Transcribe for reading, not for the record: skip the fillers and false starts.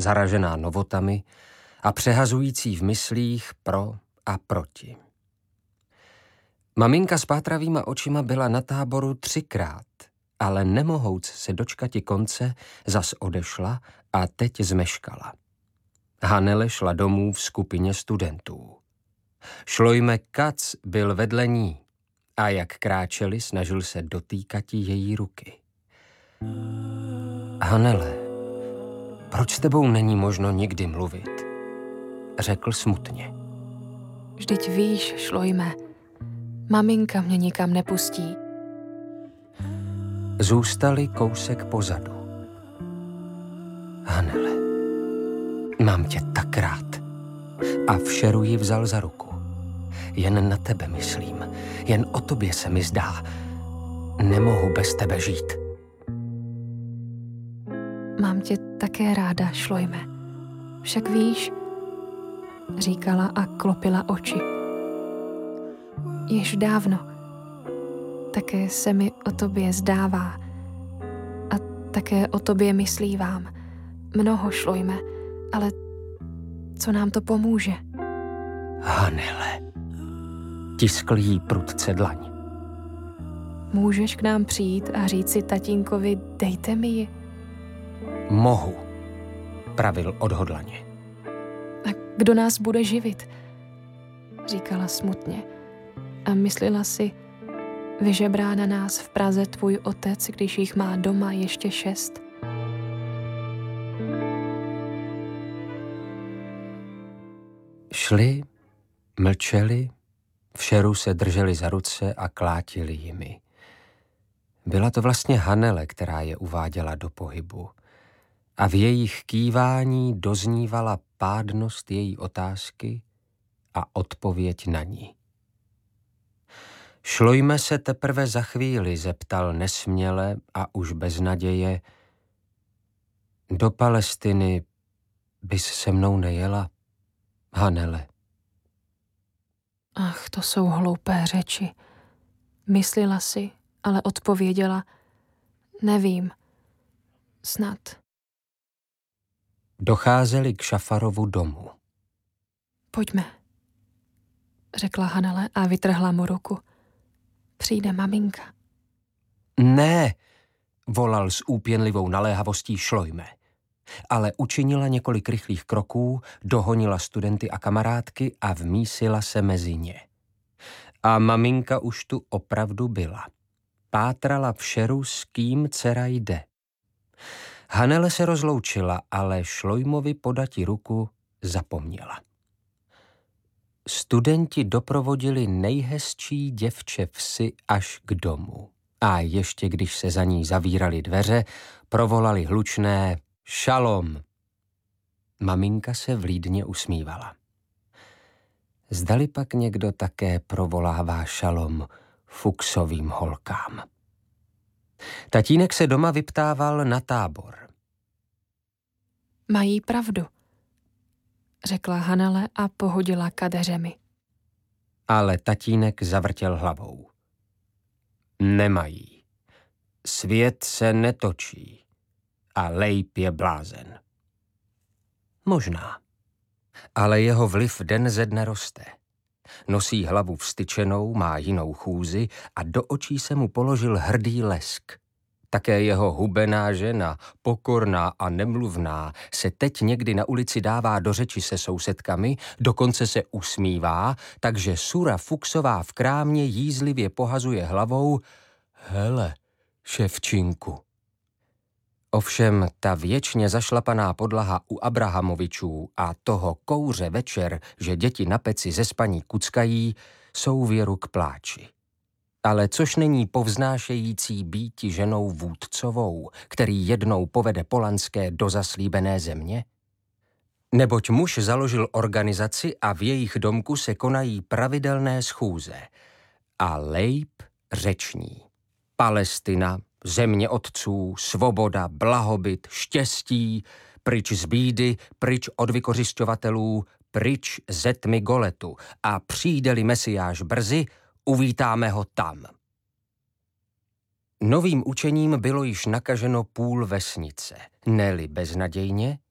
zaražená novotami a přehazující v myslích pro a proti. Maminka s pátravýma očima byla na táboru 3krát, ale nemohouc se dočkati konce, zas odešla a teď zmeškala. Hannele šla domů v skupině studentů. Šlojme Kac byl vedle ní a jak kráčeli, snažil se dotýkati její ruky. Hannele, proč s tebou není možno nikdy mluvit? Řekl smutně. Vždyť víš, Šlojme, maminka mě nikam nepustí. Zůstali kousek pozadu. Hannele, mám tě tak rád. A Všeru ji vzal za ruku. Jen na tebe myslím, jen o tobě se mi zdá. Nemohu bez tebe žít. Mám tě také ráda, Šlojme. Však víš, říkala a klopila oči. Již dávno. Také se mi o tobě zdává. A také o tobě myslívám. Mnoho, Šlojme, ale co nám to pomůže? Hannele, tiskl jí prudce dlaň. Můžeš k nám přijít a říct si tatínkovi, dejte mi ji? Mohu, pravil odhodlaně. A kdo nás bude živit? Říkala smutně a myslela si, vyžebrá na nás v Praze tvůj otec, když jich má doma ještě 6. Šli, mlčeli, Všeru se drželi za ruce a klátili jimi. Byla to vlastně Hannele, která je uváděla do pohybu. A v jejich kývání doznívala pádnost její otázky a odpověď na ní. Šlojme se teprve za chvíli, zeptal nesměle a už bez naděje. Do Palestiny bys se mnou nejela, Hannele? Ach, to jsou hloupé řeči. Myslela si, ale odpověděla, nevím, snad. Docházeli k Šafarovu domu. Pojďme, řekla Hannele a vytrhla mu ruku. Přijde maminka. Ne, volal s úpěnlivou naléhavostí Šlojme. Ale učinila několik rychlých kroků, dohonila studenty a kamarádky a vmísila se mezi ně. A maminka už tu opravdu byla. Pátrala Všeru, s kým dcera jde. Hannele se rozloučila, ale Šlojmovi podati ruku zapomněla. Studenti doprovodili nejhezčí děvče vsi až k domu. A ještě když se za ní zavíraly dveře, provolali hlučné šalom. Maminka se vlídně usmívala. Zdali pak někdo také provolává šalom Fuchsovým holkám. Tatínek se doma vyptával na tábor. Mají pravdu, řekla Hannele a pohodila kadeřemi. Ale tatínek zavrtěl hlavou. Nemají. Svět se netočí a Lejp je blázen. Možná. Ale jeho vliv den ze dne roste. Nosí hlavu vstyčenou, má jinou chůzi a do očí se mu položil hrdý lesk. Také jeho hubená žena, pokorná a nemluvná, se teď někdy na ulici dává do řeči se sousedkami, dokonce se usmívá, takže Sura Fuchsová v krámě jízlivě pohazuje hlavou. Hele, ševčinku. Ovšem ta věčně zašlapaná podlaha u Abrahamovičů a toho kouře večer, že děti na peci ze spaní kuckají, jsou věru k pláči. Ale což není povznášející býti ženou vůdcovou, který jednou povede Polanské do zaslíbené země? Neboť muž založil organizaci a v jejich domku se konají pravidelné schůze. A Lejp řeční. Palestina, země otců, svoboda, blahobyt, štěstí, pryč z bídy, pryč od vykořisťovatelů, pryč ze tmy goletu a přijde-li Mesiáš brzy, uvítáme ho tam. Novým učením bylo již nakaženo půl vesnice, ne-li beznadějně,